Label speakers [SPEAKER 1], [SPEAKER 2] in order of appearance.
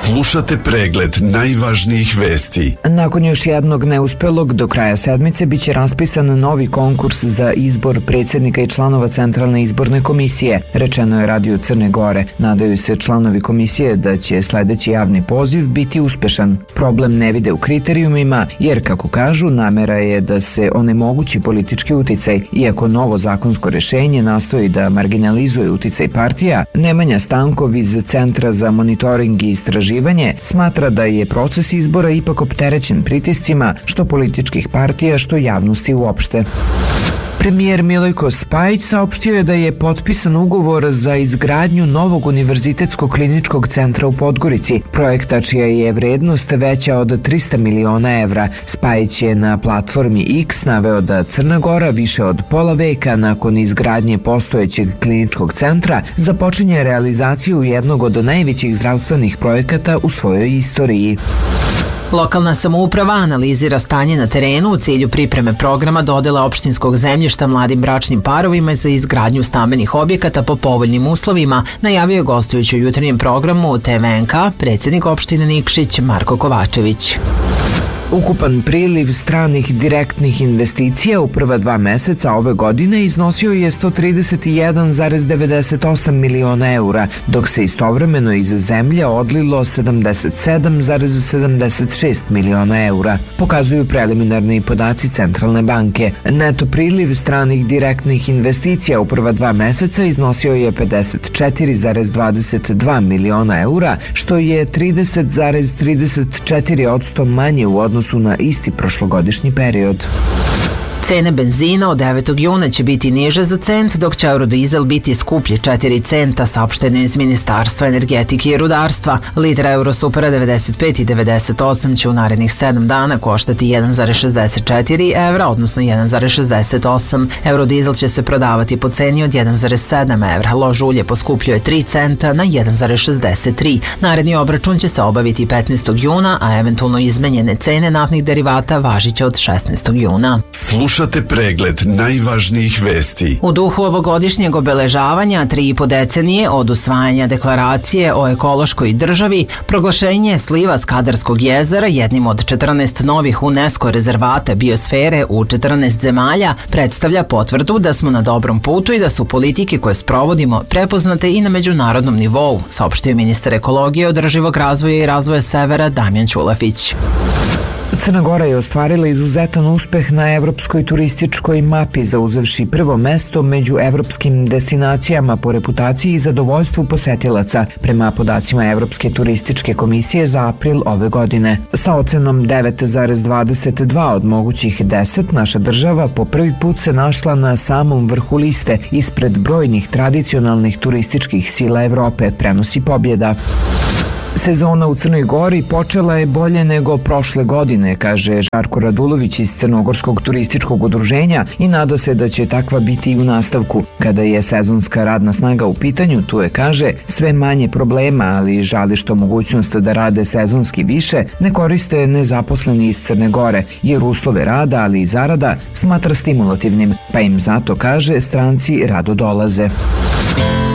[SPEAKER 1] Slušate pregled najvažnijih vesti.
[SPEAKER 2] Nakon još jednog neuspelog, do kraja sedmice biće raspisan novi konkurs za izbor predsjednika i članova Centralne izborne komisije, rečeno je Radio Crne Gore. Nadaju se članovi komisije da će sledeći javni poziv biti uspešan. Problem ne vide u kriterijumima, jer, kako kažu, namera je da se onemogući politički uticaj. Iako novo zakonsko rešenje nastoji da marginalizuje uticaj partija, Nemanja Stankov iz Centra za monitoring i istraživanje smatra da je proces izbora ipak opterećen pritiscima što političkih partija, što javnosti uopšte. Premijer Milojko Spajić saopštio je da je potpisan ugovor za izgradnju novog univerzitetskog kliničkog centra u Podgorici, projekta čija je vrednost veća od 300 miliona evra. Spajić je na platformi X naveo da Crna Gora više od pola veka nakon izgradnje postojećeg kliničkog centra započinje realizaciju jednog od najvećih zdravstvenih projekata u svojoj istoriji.
[SPEAKER 3] Lokalna samouprava analizira stanje na terenu u cilju pripreme programa dodela opštinskog zemljišta mladim bračnim parovima za izgradnju stambenih objekata po povoljnim uslovima, najavio je gostujući u jutarnjem programu TVNK predsjednik opštine Nikšić Marko Kovačević.
[SPEAKER 2] Ukupan priliv stranih direktnih investicija u prva 2 meseca ove godine iznosio je 131,98 miliona eura, dok se istovremeno iz zemlje odlilo 77,76 miliona eura, pokazuju preliminarni podaci Centralne banke. Neto priliv stranih direktnih investicija u prva 2 meseca iznosio je 54,22 miliona eura, što je 30,34% manje u odnosu na isti prošlogodišnji period.
[SPEAKER 3] Cene benzina od 9. juna će biti niže za cent, dok će eurodizel biti skuplji 4 centa, saopšteno iz Ministarstva energetike i rudarstva. Litra Eurosupera 95 i 98 će u narednih 7 dana koštati 1,64 evra, odnosno 1,68. Eurodizel će se prodavati po ceni od 1,7 evra. Lož ulje poskupljuje 3 centa na 1,63. Naredni obračun će se obaviti 15. juna, a eventualno izmenjene cene naftnih derivata važiće od 16. juna.
[SPEAKER 1] Slušate pregled najvažnijih vesti.
[SPEAKER 3] U duhu ovogodišnjeg obeležavanja 3,5 decenije od usvajanja deklaracije o ekološkoj državi, proglašenje sliva Skadarskog jezera jednim od 14 novih UNESCO rezervata biosfere u 14 zemalja predstavlja potvrdu da smo na dobrom putu i da su politike koje sprovodimo prepoznate i na međunarodnom nivou, saopštio ministar ekologije, održivog razvoja i razvoja severa Damjan Ćulafić.
[SPEAKER 2] Crna Gora je ostvarila izuzetan uspeh na evropskoj turističkoj mapi, zauzevši prvo mesto među evropskim destinacijama po reputaciji i zadovoljstvu posetilaca, prema podacima Evropske turističke komisije za april ove godine. Sa ocenom 9,22 od mogućih 10, naša država po prvi put se našla na samom vrhu liste, ispred brojnih tradicionalnih turističkih sila Evrope, prenosi Pobjeda. Sezona u Crnoj Gori počela je bolje nego prošle godine, kaže Žarko Radulović iz Crnogorskog turističkog udruženja i nada se da će takva biti i u nastavku. Kada je sezonska radna snaga u pitanju, tu je, kaže, sve manje problema, ali žali što mogućnost da rade sezonski više ne koriste nezaposleni iz Crne Gore, jer uslove rada, ali i zarada smatra stimulativnim, pa im zato, kaže, stranci rado dolaze.